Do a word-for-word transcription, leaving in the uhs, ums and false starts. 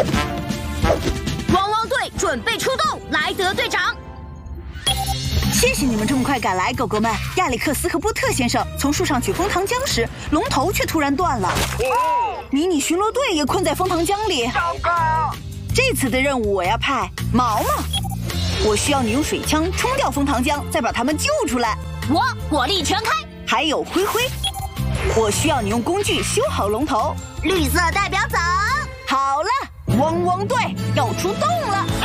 汪汪队准备出动，莱德队长。 谢谢你们这么快赶来，狗狗们。亚历克斯和波特先生从树上取枫糖浆时，龙头却突然断了。迷你巡逻队也困在枫糖浆里。 糟糕！ 这次的任务我要派毛毛，我需要你用水枪冲掉枫糖浆，再把它们救出来。 我火力全开。 还有灰灰，我需要你用工具修好龙头。 绿色代表走。 好了，汪汪队要出动了。